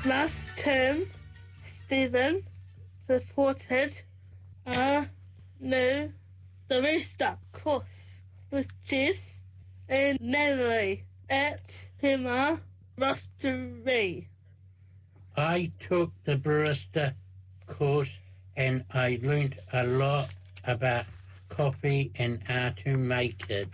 Last term, Stephen supported our new barista course, which is in Nelly at Hima Roastery. I took the barista course and I learned a lot about coffee and how to make it.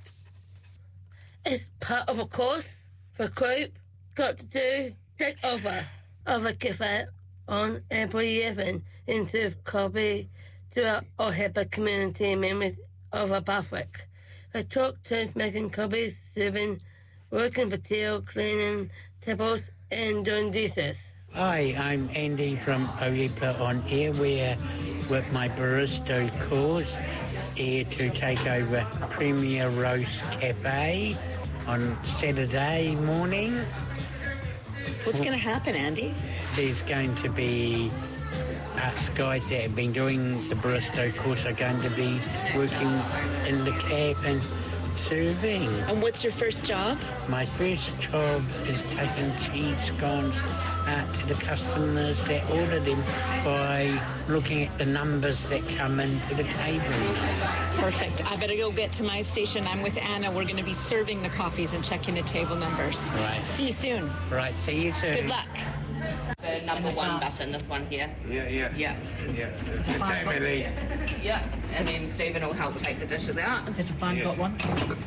It's part of a course for group got to do take over of a cafe on every evening into coffee to our Oheba community members of a Buffwick. I took turns making coffees, serving, working for tea, cleaning tables and doing dishes. Hi, I'm Andy from Oheba on air. We're with my barista course here to take over Premier Roast Cafe on Saturday morning. What's going to happen, Andy? There's going to be us guys that have been doing the barista course are going to be working in the cab and serving. And what's your first job? My first job is taking cheese scones out to the customers that order them by looking at the numbers that come into the table. Perfect. I better go get to my station. I'm with Anna. We're going to be serving the coffees and checking the table numbers. Right. See you soon. Right, see you soon. Good luck. The number one button, this one here. Yeah. It's the same as the... Yeah, and then Stephen will help take the dishes out. Has the fan got one?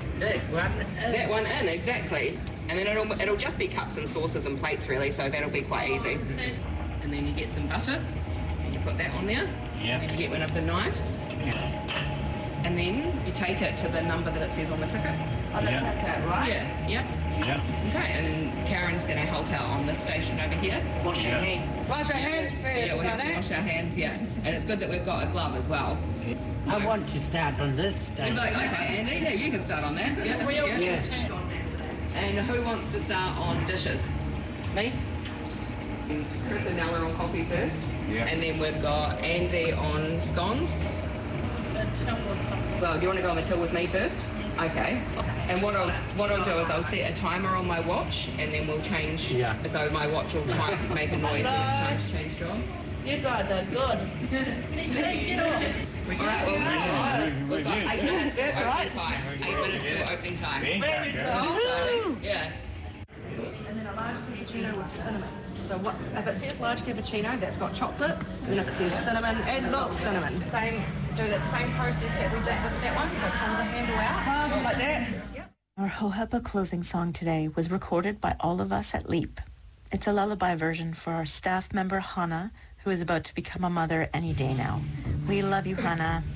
That one in, exactly. And then it'll just be cups and saucers and plates really, so that'll be quite easy. And then you get some butter, and you put that on there. Yeah. And then you get one of the knives. Yeah. And then you take it to the number that it says on the ticket. Yeah. Right? Yeah. Yeah. Okay, and then Karen's going to help out on this station over here. Wash your hands. Wash our hands. Yeah, we have to wash our hands, yeah. And it's good that we've got a glove as well. I want to start on this You're day. like, okay, Andy, yeah, you can start on that. Yeah. Yeah. And who wants to start on dishes? Me? Chris and Ella on coffee first. Yeah. And then we've got Andy on scones. Well, do you want to go on the till with me first? Okay. And what I'll do is I'll set a timer on my watch, and then we'll change. Yeah. So my watch will make a noise when it's time to change jobs. You guys are good. All right, well, we've got 8 minutes to opening time. 8 minutes to opening time. So, yeah. And then a large cappuccino with cinnamon. So what, if it says large cappuccino, that's got chocolate. And then if it says cinnamon, add lots of cinnamon. Do that same process that we did with that one. So pull the handle out, like that. Yep. Our Hohepa closing song today was recorded by all of us at LEAP. It's a lullaby version for our staff member Hannah, who is about to become a mother any day now. We love you, Hannah.